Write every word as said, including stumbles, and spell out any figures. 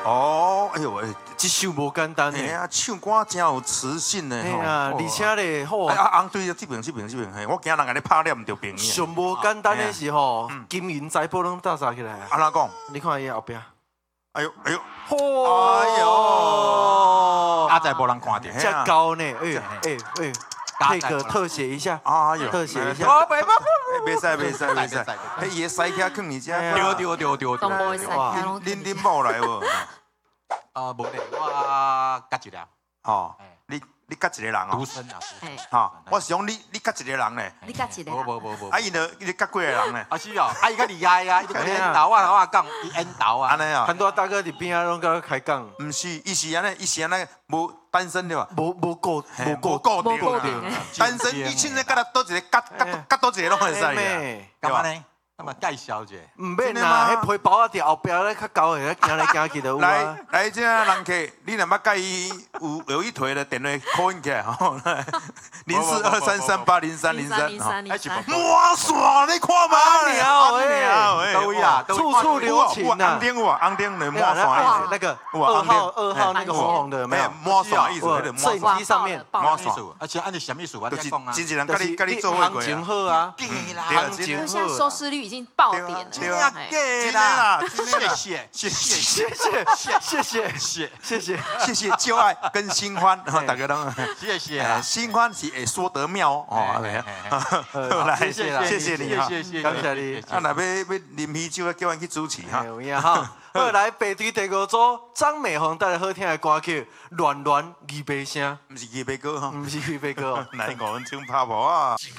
哦，哎呦喂， 这首无简单呢。 哎呀，唱歌真有磁性呢。 哎呀，而且咧，好哎啊，红对这边这边这边，嘿，我惊人家咧拍脸着平上无简单的是吼， 嗯金银财宝拢搭晒起来啊。 安怎讲？ 你看伊后壁。 哎呦哎呦， 嚯！ 哎呦， 阿仔无人看到， 这高呢，哎哎哎。配个特写一下， 哎呦， 特写一下。 哦，袂袂袂使袂使袂使，迄伊个塞卡放你遮， 丢丢丢丢都无会使哇，恁恁某来无？ 啊，无咧，我甲一粒， 哦，你你甲一个人哦， 独生啊， 哈，我是讲你你甲一个人咧， 你甲一个， 无无无无， 啊伊呢伊甲几个人咧？ 啊是哦，啊伊较厉害啊，伊甲引导我我讲，伊引导啊， 安尼啊， 很多大哥伫边仔拢甲我开讲， 毋是，伊是安尼，伊是安尼无单身对吧？ 无无固无无固固固定啊，单身，伊凊彩甲倒一个，甲甲甲倒一个拢会使嘅， 干嘛呢？那么介绍者， 毋免啦，迄皮包啊伫后壁咧较高诶，行来行去就有啊。 来来，这人客，你若捌介伊有有一腿的电话 call 起来吼，零四二三三八零三零三， 零三， 哇爽，你看嘛， 鸟诶， 都有啊， 处处留情呐。 红灯有啊，红灯的抹爽那个二号二号那个红红的没有？ 抹爽意思，那个摄影机上面抹爽， 而且按你什么意思？我在讲啊， 真正人跟你跟你做伙过行情好啊， 行情现在收视率已经爆点了。 对啊， 给啦， 谢谢谢谢谢谢谢谢谢谢谢谢谢旧爱跟新欢，大家都谢谢。 新欢是会说得妙哦， 来谢谢谢谢你哈， 谢谢感谢你。 啊，若要要啉啤酒，叫阮去主持哈。 有影哈。好，来排队第五组，张美凤带来好听的歌曲《暖暖二杯声》， 毋是二杯歌哈， 毋是二杯歌， 来五分钟拍无啊。